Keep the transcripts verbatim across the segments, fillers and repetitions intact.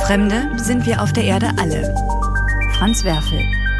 Fremde sind wir auf der Erde alle. Franz Werfel.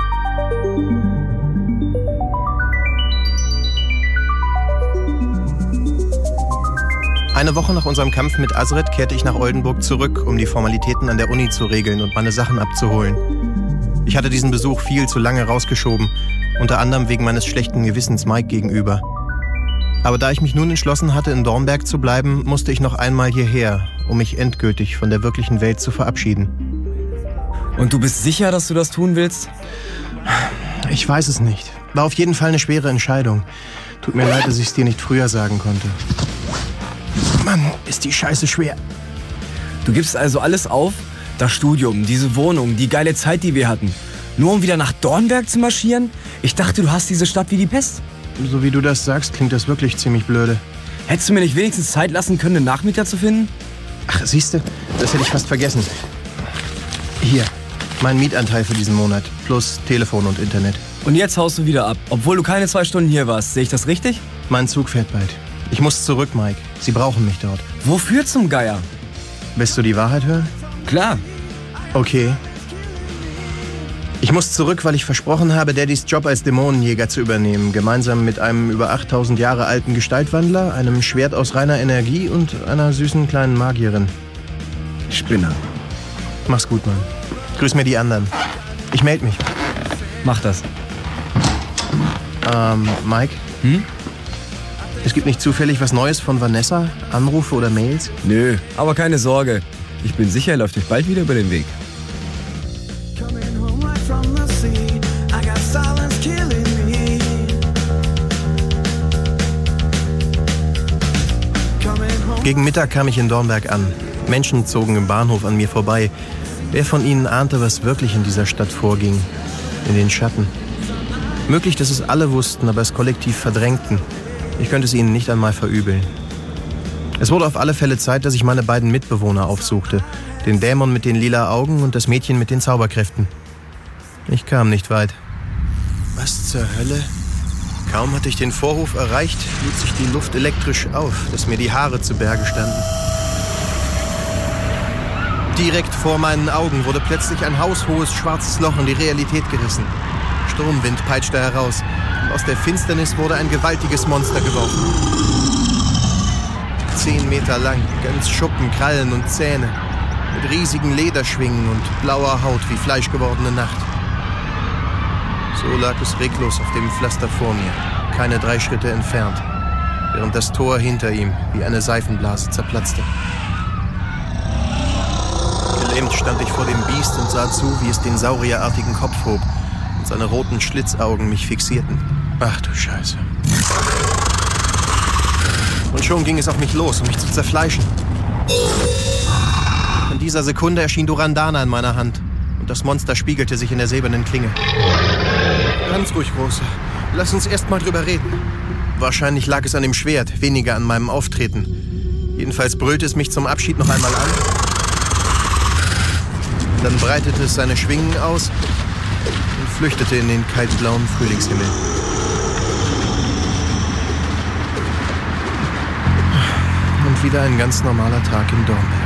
Eine Woche nach unserem Kampf mit Azret kehrte ich nach Oldenburg zurück, um die Formalitäten an der Uni zu regeln und meine Sachen abzuholen. Ich hatte diesen Besuch viel zu lange rausgeschoben, unter anderem wegen meines schlechten Gewissens Mike gegenüber. Aber da ich mich nun entschlossen hatte, in Dornberg zu bleiben, musste ich noch einmal hierher, um mich endgültig von der wirklichen Welt zu verabschieden. Und du bist sicher, dass du das tun willst? Ich weiß es nicht. War auf jeden Fall eine schwere Entscheidung. Tut mir leid, dass ich es dir nicht früher sagen konnte. Mann, ist die Scheiße schwer. Du gibst also alles auf? Das Studium, diese Wohnung, die geile Zeit, die wir hatten. Nur um wieder nach Dornberg zu marschieren? Ich dachte, du hast diese Stadt wie die Pest. So wie du das sagst, klingt das wirklich ziemlich blöde. Hättest du mir nicht wenigstens Zeit lassen können, einen Nachmieter zu finden? Ach, siehste, das hätte ich fast vergessen. Hier, mein Mietanteil für diesen Monat, plus Telefon und Internet. Und jetzt haust du wieder ab, obwohl du keine zwei Stunden hier warst. Sehe ich das richtig? Mein Zug fährt bald. Ich muss zurück, Mike. Sie brauchen mich dort. Wofür zum Geier? Willst du die Wahrheit hören? Klar. Okay. Ich muss zurück, weil ich versprochen habe, Daddys Job als Dämonenjäger zu übernehmen. Gemeinsam mit einem über achttausend Jahre alten Gestaltwandler, einem Schwert aus reiner Energie und einer süßen kleinen Magierin. Spinner. Mach's gut, Mann. Grüß mir die anderen. Ich melde mich. Mach das. Ähm, Mike? Hm? Es gibt nicht zufällig was Neues von Vanessa? Anrufe oder Mails? Nö, aber keine Sorge. Ich bin sicher, er läuft euch bald wieder über den Weg. Gegen Mittag kam ich in Dornberg an. Menschen zogen im Bahnhof an mir vorbei. Wer von ihnen ahnte, was wirklich in dieser Stadt vorging? In den Schatten. Möglich, dass es alle wussten, aber es kollektiv verdrängten. Ich könnte es ihnen nicht einmal verübeln. Es wurde auf alle Fälle Zeit, dass ich meine beiden Mitbewohner aufsuchte. Den Dämon mit den lila Augen und das Mädchen mit den Zauberkräften. Ich kam nicht weit. Was zur Hölle? Kaum hatte ich den Vorhof erreicht, lud sich die Luft elektrisch auf, dass mir die Haare zu Berge standen. Direkt vor meinen Augen wurde plötzlich ein haushohes schwarzes Loch in die Realität gerissen. Sturmwind peitschte heraus und aus der Finsternis wurde ein gewaltiges Monster geworfen. Zehn Meter lang, ganz Schuppen, Krallen und Zähne, mit riesigen Lederschwingen und blauer Haut wie fleischgewordene Nacht. So lag es reglos auf dem Pflaster vor mir, keine drei Schritte entfernt, während das Tor hinter ihm wie eine Seifenblase zerplatzte. Gelähmt stand ich vor dem Biest und sah zu, wie es den saurierartigen Kopf hob und seine roten Schlitzaugen mich fixierten. Ach du Scheiße. Und schon ging es auf mich los, um mich zu zerfleischen. In dieser Sekunde erschien Durandana in meiner Hand und das Monster spiegelte sich in der silbernen Klinge. Ganz ruhig, Große. Lass uns erst mal drüber reden. Wahrscheinlich lag es an dem Schwert, weniger an meinem Auftreten. Jedenfalls brüllte es mich zum Abschied noch einmal an. Dann breitete es seine Schwingen aus und flüchtete in den kaltblauen Frühlingshimmel. Und wieder ein ganz normaler Tag in Dornberg.